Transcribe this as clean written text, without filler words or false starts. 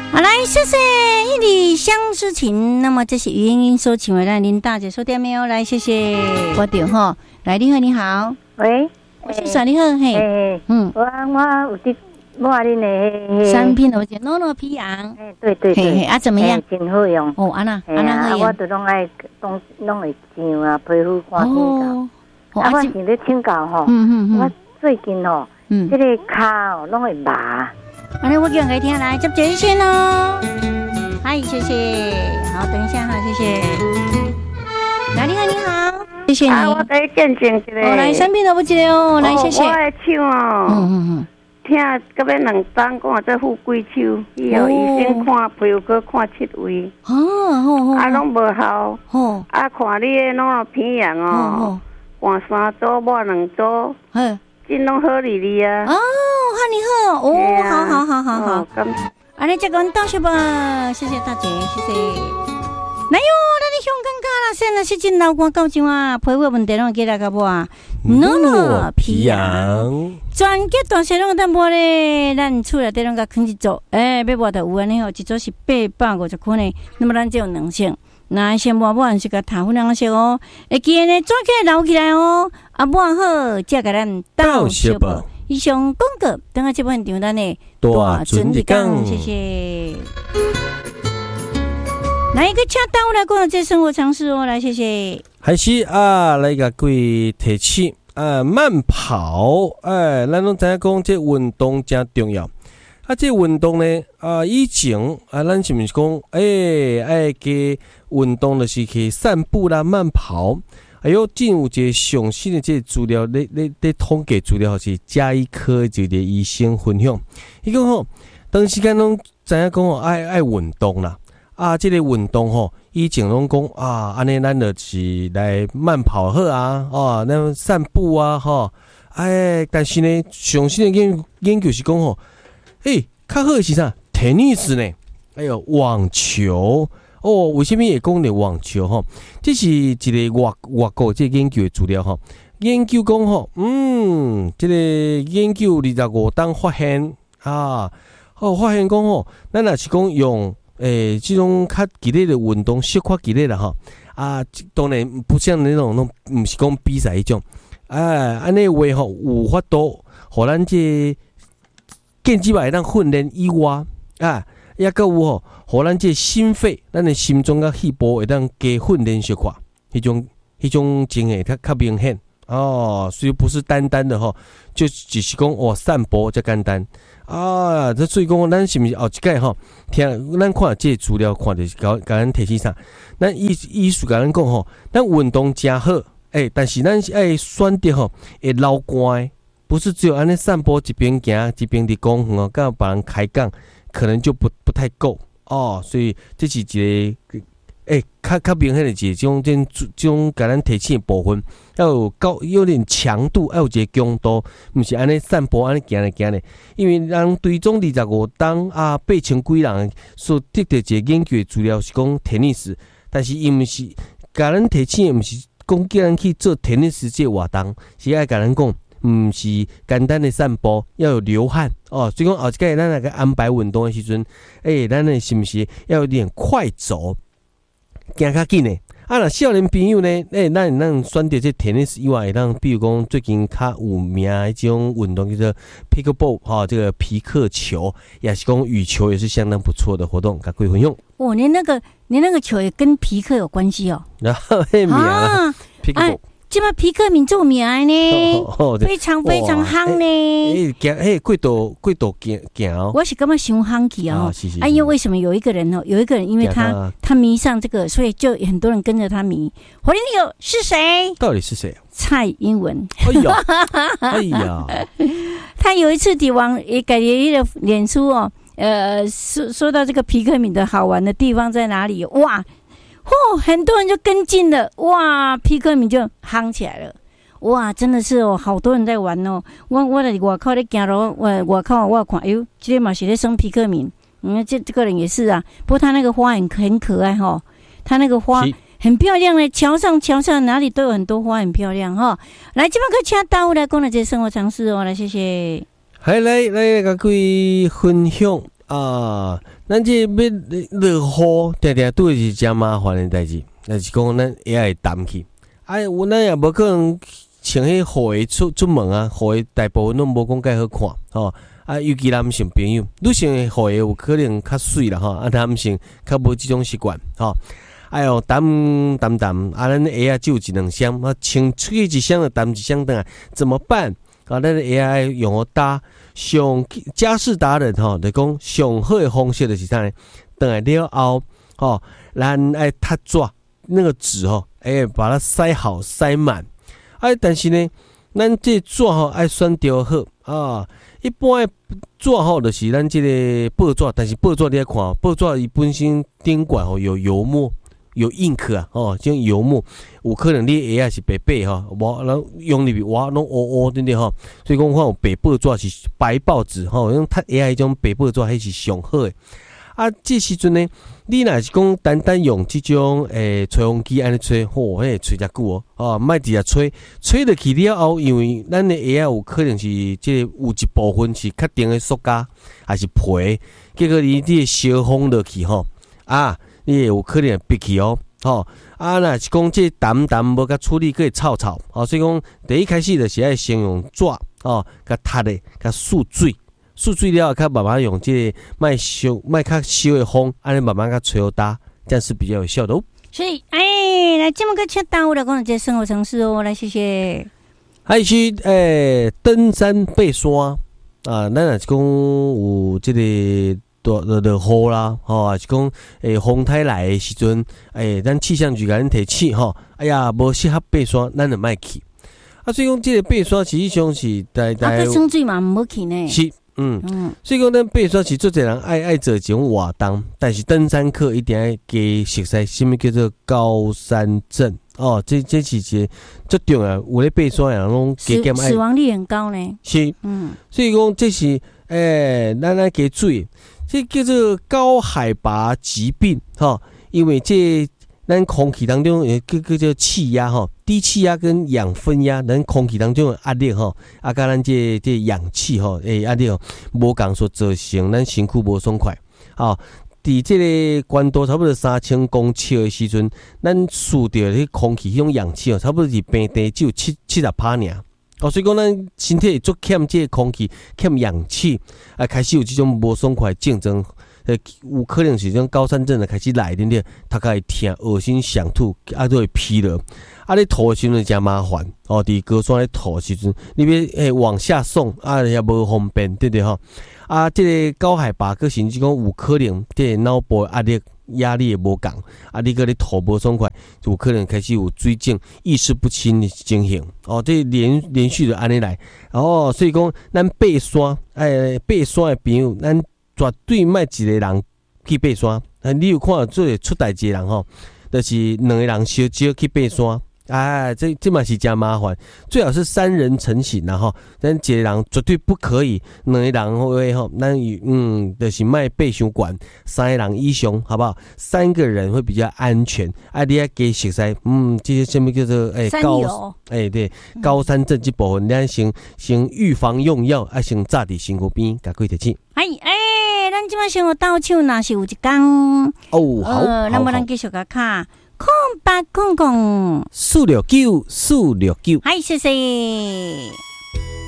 好，来，谢谢一缕相思情。那么这是语音收请回来，您大姐收听没有？来，谢谢我点哈。来，你好，你好， 喂， 我是耍你好，嘿， 我有啲我恁的产品我讲诺诺皮羊， 对对对， 啊怎么样？ 真好用哦，安那好用， 我都拢爱弄会上啊，皮肤看见到。我是咧请教吼，我最近吼，这个骹拢会麻。 安尼我讲给听来接接线哦。嗨，谢谢，好，等一下哈，谢谢。来，你好，你好，谢谢你。 我来见证一个。 来，产品都不记得哦，来，谢谢。 我的手哦，听到尾2张讲这富贵手，以后医生看皮肤去看7位。 哦， 拢无效。看你的那片样哦，换3组，抹2组，真拢好哩哩啊。 哦，好，好。安尼这个到是吧？谢谢大姐，谢谢。来哟，咱的香港卡啦，现在是真老官高上啊，皮肤问题拢记来个无啊？诺诺皮羊，全结大小拢淡薄咧，咱厝内底拢甲放一组，要抹就有安尼吼，一组是850块呢。那么咱只有2色，那先抹是甲头粉两色哦，会记呢转起来留起来哦，抹好再甲咱倒烧无。以上广告，等下这部分场咱呢大准一讲，谢谢。来一个恰到来讲这生活常识哦，来谢谢。 还是来个各位提醒慢跑，咱拢知影讲这运动真重要。这运动呢以前咱是毋是讲爱给运动就是去散步啦、慢跑。真有一个详细的这资料，咧统计资料是嘉义科一个医生分享。伊讲吼，长时间拢知影讲爱运动啦。这个运动吼，以前拢讲安尼咱就是来慢跑好啊，咱散步啊，吼，但是呢，详细的研究是讲吼，较好的是啥？tennis 呢？网球。为什么会讲到网球吼？这是一个外国这个研究的资料吼。研究讲吼，这个研究25当发现发现讲吼，咱若是讲用这种较激烈的运动，小可激烈啦吼。当然不像那种不是讲比赛迄种。安尼话吼，有法度，互咱这健肌会当训练以外也个有吼，互咱这心肺，咱的心脏甲肺部会当加训练小可，迄种情形较明显所以不是单单的吼，就只是讲散步才简单这所以讲，咱是毋是后一届吼，听咱看这资料，看就是甲咱提醒啥，咱意思甲咱讲吼，咱运动真好，但是咱是爱选择吼，会流汗，不是只有安尼散步一边行一边伫讲吼，甲别人开讲。可能就不太够所以这是一个较明显的一种这种给咱提醒的部分，要有点强度，要有一个强度，不是安尼散步安尼行咧，因为人追踪25当8000几人所得到一个研究的资料是讲 tennis， 但是伊毋是给咱提醒，毋是讲叫咱去做 tennis 这活动，是爱给咱讲。唔是简单的散步，要有流汗所以讲后一届咱那个安排运动的时阵，咱呢是不是要有点快走，行较紧呢？若少年朋友呢，咱选择这 tennis 以外，比如讲最近较有名的这种运动叫做 pickleball 这个皮克球，也是讲羽球也是相当不错的活动，甲各位分享。 连那个球也跟皮克有关系然后那名pickleball。 这么皮克敏做名呢，非常非常夯呢。 过度行我是感觉伤夯去因为为什么有一个人因为他迷上这个，所以就很多人跟着他迷。火灵友是谁？ 到底是谁？ 蔡英文。 哎呀， 他有一次也改一个脸书说到这个皮克敏的好玩的地方在哪里？哇！很多人就跟进了，哇！皮克敏就夯起来了，哇！真的是好多人在玩我在外口在走路，外口我看，这个嘛是在生皮克敏，这个人也是不过他那个花很可爱他那个花很漂亮的，桥上哪里都有很多花，很漂亮来，这边可请大屋来讲的这生活常识来谢谢。 来，甲各位分享咱这要落雨，定定都是真麻烦的代志。就是讲咱鞋会澹去，咱也无可能穿迄雨鞋出门啊，雨鞋大部分拢无讲介好看吼。尤其男性朋友，女性的雨鞋有可能较水啦吼，男性较无即种习惯吼。哎哟，澹，咱的鞋只有一两双，穿出去一双就澹一双转来，怎么办？咱的鞋爱用好搭，上家事达人吼，就讲上好的方式就是啥呢？转来了后，吼，咱爱擦纸，那个纸吼，把它塞好塞满。但是呢，咱这纸吼爱选择好啊。一般的纸吼，就是咱这个报纸，但是报纸你要看，报纸伊本身顶管吼有油墨。有印刻啊，这种油墨有可能你鞋是白白哈，然后用入去哇，拢乌乌对不对哈？所以讲看有白报纸是白报纸哈，用它鞋迄种白报纸还是上好的。这时阵呢，你若是讲单单用这种吹风机安尼吹，迄吹遮久莫直接吹落去了后，因为咱的鞋有可能是这有一部分是确定的塑胶还是皮，结果你这烧风落去你也有可能闭去若是讲这淡无甲处理，佫会臭所以讲第一开始就是爱先用纸甲擦的，甲漱水了后，较慢慢用这卖较烧的风，安尼慢慢甲吹好搭，这样是比较有效的哦。 所以，来这么个切单，我来讲这生活城市哦，来谢谢。 还是登山爬山咱若是讲有这个。落雨啦，还是讲风台来的时阵，咱气象局甲咱提醒无适合爬山，咱就莫去。所以讲这个爬山实际上是大爬山水嘛唔好去呢。 是，所以讲咱爬山是做侪人爱做一种活动，但是登山客一定要加熟悉什么叫做高山症这是一个最重要。有咧爬山的人拢加死亡率很高呢。 是，所以讲这是咱来加注意。这叫做高海拔疾病因为这咱空气当中叫做气压低气压跟氧分压，咱空气当中的压力甲咱这氧气压力无共所造成咱身躯无爽快伫这个关度差不多3000公尺的时阵，咱输到迄空气迄种氧气差不多是平地只有70%尔。所以讲，咱身体足欠这个空气，欠氧气，开始有这种无爽快症状，有可能是这种高山症开始来，对不对？头壳会痛、恶心、想吐，都会疲劳。你吐的时阵真麻烦伫高山咧吐的时阵，你要往下送也无方便，对不对这个高海拔，甚至讲有可能这个脑部压力也无共你个咧吐无爽快，有可能开始有水肿、意识不清的情形这连续的安尼来所以讲咱爬山爬山的朋友，咱绝对莫一个人去爬山你有看到做出代志的人就是两个人相招去爬山这嘛是真麻烦，最好是3人成行咱一个人绝对不可以，两个人咱就是莫爬伤悬，3个人以上好不好？3个人会比较安全你要加熟悉这些什么叫做对高山症这部分，咱先预防用药先早伫身躯边甲几提醒。 咱即摆生活倒手若是有一天好， 那么咱继续甲卡。空，469， 嗨，谢谢。